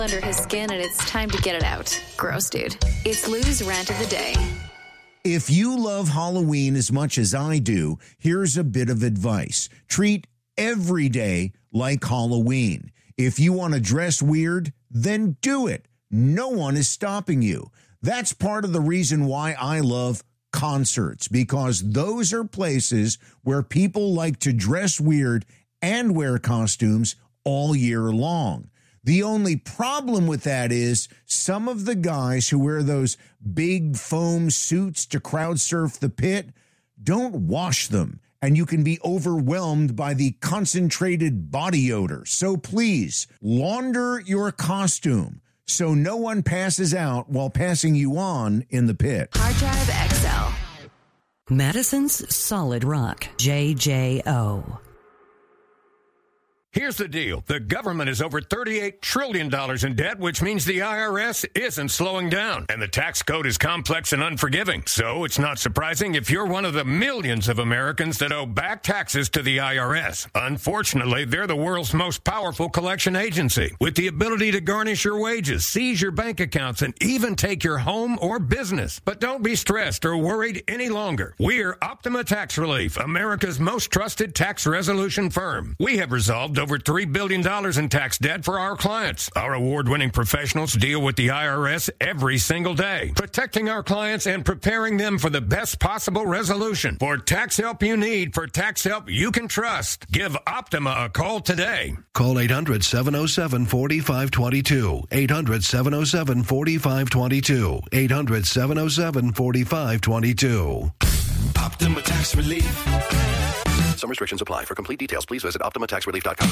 under his skin, and it's time to get it out. Gross, dude. It's Lou's Rant of the Day. If you love Halloween as much as I do, here's a bit of advice. Treat every day like Halloween. If you want to dress weird, then do it. No one is stopping you. That's part of the reason why I love concerts, because those are places where people like to dress weird and wear costumes all year long. The only problem with that is some of the guys who wear those big foam suits to crowd surf the pit don't wash them, and you can be overwhelmed by the concentrated body odor. So please, launder your costume so no one passes out while passing you on in the pit. Hard Drive XL. Madison's Solid Rock, JJO. Here's the deal. The government is over $38 trillion in debt, which means the IRS isn't slowing down. And the tax code is complex and unforgiving. So it's not surprising if you're one of the millions of Americans that owe back taxes to the IRS. Unfortunately, they're the world's most powerful collection agency, with the ability to garnish your wages, seize your bank accounts, and even take your home or business. But don't be stressed or worried any longer. We're Optima Tax Relief, America's most trusted tax resolution firm. We have resolved over $3 billion in tax debt for our clients. Our award-winning professionals deal with the IRS every single day, protecting our clients and preparing them for the best possible resolution. For tax help you need, for tax help you can trust, give Optima a call today. Call 800-707-4522. 800-707-4522. 800-707-4522. Optima Tax Relief. Some restrictions apply. For complete details, please visit OptimaTaxRelief.com.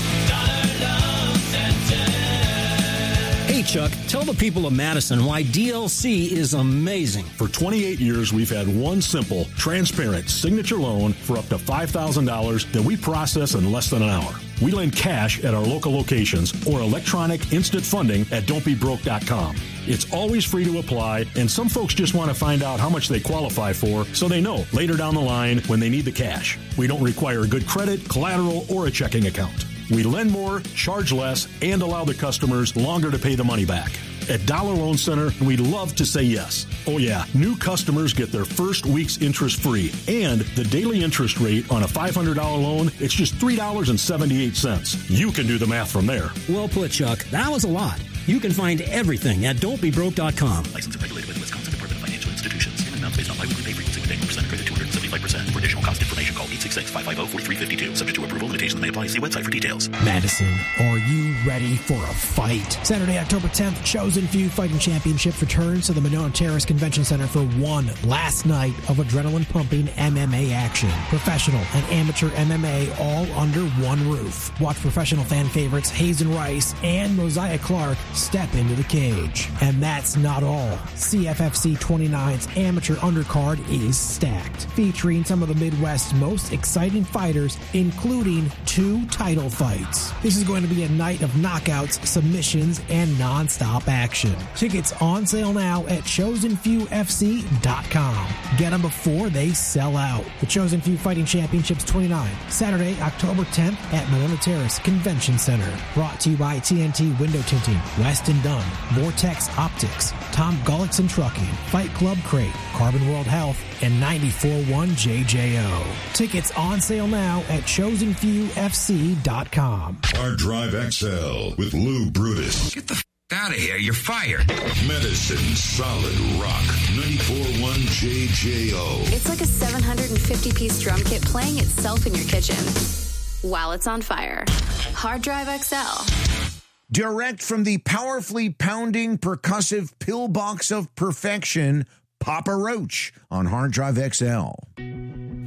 Hey, Chuck, tell the people of Madison why DLC is amazing. For 28 years, we've had one simple, transparent signature loan for up to $5,000 that we process in less than an hour. We lend cash at our local locations or electronic instant funding at don'tbebroke.com. It's always free to apply, and some folks just want to find out how much they qualify for so they know later down the line when they need the cash. We don't require good credit, collateral, or a checking account. We lend more, charge less, and allow the customers longer to pay the money back. At Dollar Loan Center, we love to say yes. Oh yeah, new customers get their first week's interest free. And the daily interest rate on a $500 loan, it's just $3.78. You can do the math from there. Well put, Chuck. That was a lot. You can find everything at don'tbebroke.com. Licensed and regulated by the Wisconsin Department of Financial Institutions. Payment amounts based on biweekly pay frequency with annual percent credit 275%. For additional cost information, call 866-550-4352. Subject to approval. Limitations may apply. See website for details. Madison, are you ready for a fight? Saturday, October 10th, Chosen Few Fighting Championship returns to the Monona Terrace Convention Center for one last night of adrenaline-pumping MMA action. Professional and amateur MMA all under one roof. Watch professional fan favorites Hazen Rice and Mosiah Clark step into the cage. And that's not all. CFFC 29's amateur undercard is stacked, featuring some of the Midwest's most exciting fighters, including 2 title fights. This is going to be a night of knockouts, submissions, and non-stop action. Tickets on sale now at ChosenFewFC.com. Get them before they sell out. The Chosen Few Fighting Championships 29, Saturday, October 10th at Monona Terrace Convention Center. Brought to you by TNT Window Tinting, West and Dunn, Vortex Optics, Tom Gullickson Trucking, Fight Club Crate, Carbon World Health, and 94.1 JJO. Tickets on sale now at ChosenFewFC.com. Hard Drive XL with Lou Brutus. Get the out of here. You're fired. Medicine Solid Rock 94.1 JJO. It's like a 750-piece drum kit playing itself in your kitchen while it's on fire. Hard Drive XL. Direct from the powerfully pounding percussive pillbox of perfection, Papa Roach on Hard Drive XL.